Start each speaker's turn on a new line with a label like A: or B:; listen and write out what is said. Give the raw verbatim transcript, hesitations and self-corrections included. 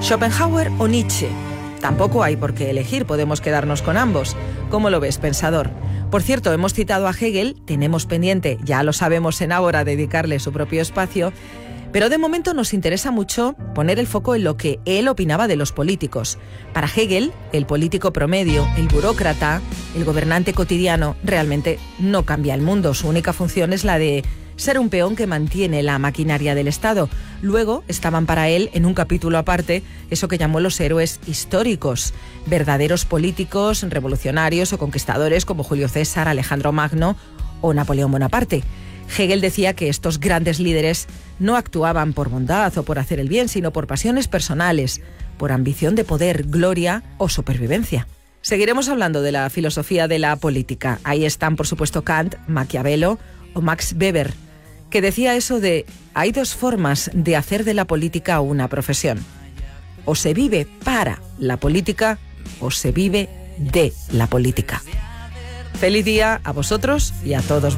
A: ¿Schopenhauer o Nietzsche? Tampoco hay por qué elegir, podemos quedarnos con ambos. ¿Cómo lo ves, pensador? Por cierto, hemos citado a Hegel, tenemos pendiente, ya lo sabemos en Ágora, dedicarle su propio espacio, pero de momento nos interesa mucho poner el foco en lo que él opinaba de los políticos. Para Hegel, el político promedio, el burócrata, el gobernante cotidiano, realmente no cambia el mundo. Su única función es la de ser un peón que mantiene la maquinaria del Estado. Luego estaban para él, en un capítulo aparte, eso que llamó los héroes históricos, verdaderos políticos, revolucionarios o conquistadores como Julio César, Alejandro Magno o Napoleón Bonaparte. Hegel decía que estos grandes líderes no actuaban por bondad o por hacer el bien, sino por pasiones personales, por ambición de poder, gloria o supervivencia. Seguiremos hablando de la filosofía de la política. Ahí están, por supuesto, Kant, Maquiavelo o Max Weber, que decía eso de: hay dos formas de hacer de la política una profesión. O se vive para la política o se vive de la política. Feliz día a vosotros y a todos.